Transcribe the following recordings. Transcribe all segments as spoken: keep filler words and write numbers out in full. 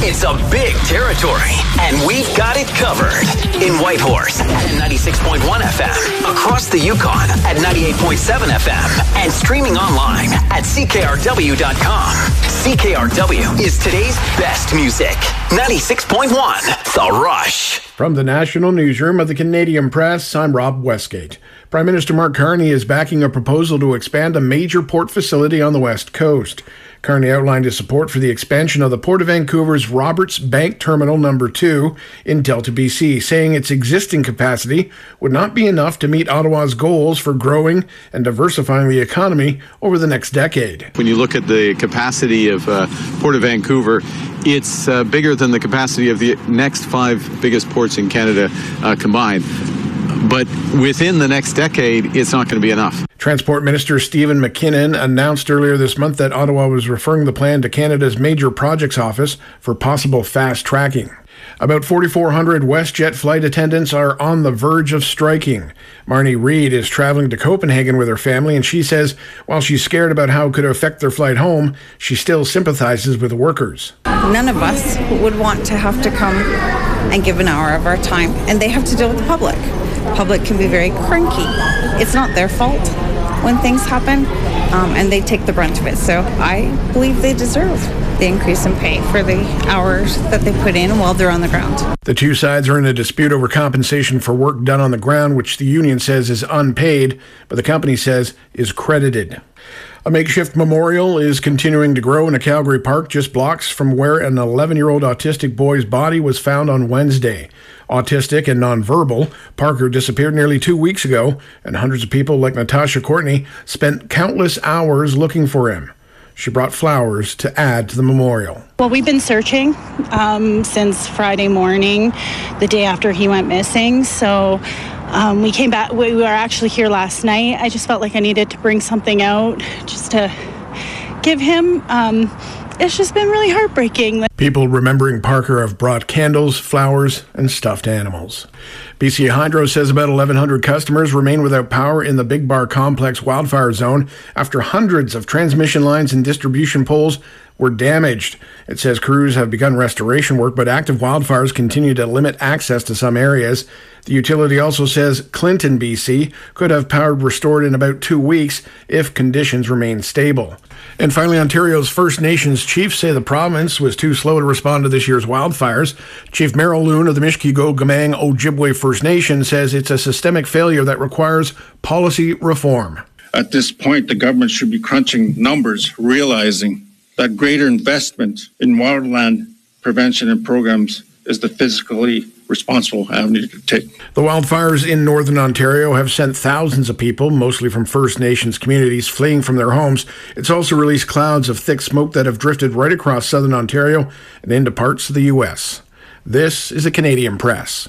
It's a big territory, and we've got it covered. In Whitehorse at ninety-six point one F M, across the Yukon at ninety-eight point seven F M, and streaming online at C K R W dot com. C K R W is today's best music. ninety-six point one, The Rush. From the National Newsroom of the Canadian Press, I'm Rob Westgate. Prime Minister Mark Carney is backing a proposal to expand a major port facility on the West Coast. Carney outlined his support for the expansion of the Port of Vancouver's Roberts Bank Terminal Number two in Delta, B C, saying its existing capacity would not be enough to meet Ottawa's goals for growing and diversifying the economy over the next decade. When you look at the capacity of uh, Port of Vancouver, it's uh, bigger than the capacity of the next five biggest ports in Canada uh, combined. But within the next decade, it's not going to be enough. Transport Minister Stephen McKinnon announced earlier this month that Ottawa was referring the plan to Canada's Major Projects Office for possible fast tracking. About forty-four hundred WestJet flight attendants are on the verge of striking. Marnie Reid is traveling to Copenhagen with her family, and she says while she's scared about how it could affect their flight home, she still sympathizes with the workers. None of us would want to have to come and give an hour of our time, and they have to deal with the public. Public can be very cranky. It's not their fault when things happen, um, and they take the brunt of it. So I believe they deserve the increase in pay for the hours that they put in while they're on the ground. The two sides are in a dispute over compensation for work done on the ground, which the union says is unpaid, but the company says is credited. A makeshift memorial is continuing to grow in a Calgary park just blocks from where an eleven-year-old autistic boy's body was found on Wednesday. Autistic and nonverbal, Parker disappeared nearly two weeks ago, and hundreds of people like Natasha Courtney spent countless hours looking for him. She brought flowers to add to the memorial. Well, we've been searching um, since Friday morning, the day after he went missing. So um, we came back, we were actually here last night. I just felt like I needed to bring something out just to give him. Um, it's just been really heartbreaking. People remembering Parker have brought candles, flowers, and stuffed animals. B C Hydro says about eleven hundred customers remain without power in the Big Bar Complex wildfire zone after hundreds of transmission lines and distribution poles were damaged. It says crews have begun restoration work, but active wildfires continue to limit access to some areas. The utility also says Clinton, B C, could have power restored in about two weeks if conditions remain stable. And finally, Ontario's First Nations chiefs say the province was too slow to respond to this year's wildfires. Chief Merrill Loon of the Mishkego-Gamang Ojibwe First Nation says it's a systemic failure that requires policy reform. At this point, the government should be crunching numbers, realizing that greater investment in wildland prevention and programs is the fiscally responsible avenue to take. The wildfires in northern Ontario have sent thousands of people, mostly from First Nations communities, fleeing from their homes. It's also released clouds of thick smoke that have drifted right across southern Ontario and into parts of the U S. This is the Canadian Press.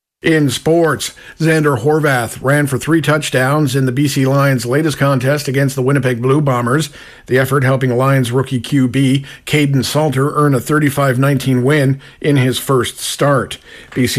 In sports, Xander Horvath ran for three touchdowns in the B C Lions' latest contest against the Winnipeg Blue Bombers. The effort helping Lions rookie Q B Caden Salter earn a thirty-five nineteen win in his first start. B C